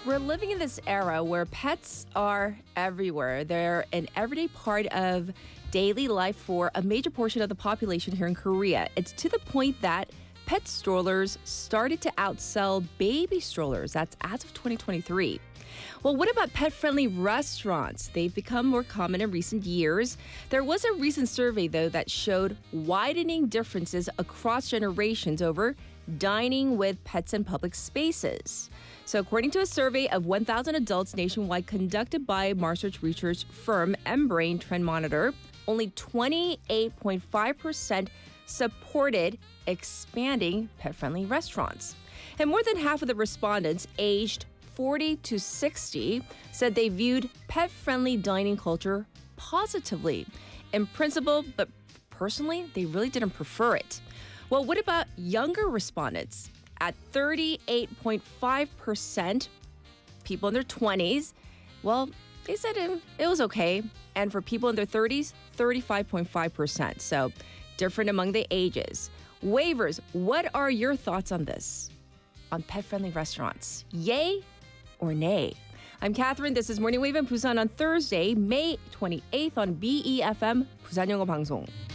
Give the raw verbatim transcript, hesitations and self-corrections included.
We're living in this era where pets are everywhere. They're an everyday part of daily life for a major portion of the population here in Korea. It's to the point that pet strollers started to outsell baby strollers. That's as of twenty twenty-three. Well, what about pet-friendly restaurants? They've become more common in recent years. There was a recent survey, though, that showed widening differences across generations over dining with pets in public spaces. So according to a survey of one thousand adults nationwide conducted by Marsearch research firm M-Brain Trend Monitor, only twenty-eight point five percent supported expanding pet-friendly restaurants. And more than half of the respondents aged forty to sixty said they viewed pet-friendly dining culture positively. In principle, but personally, they really didn't prefer it. Well, what about younger respondents? At thirty-eight point five percent, people in their twenties, well, they said it, it was okay. And for people in their thirties, thirty-five point five percent. So different among the ages. Waivers, what are your thoughts on this? On pet-friendly restaurants? Yay or nay? I'm Catherine. This is Morning Wave in Busan on Thursday, May twenty-eighth on B E F M, 부산 영어 방송.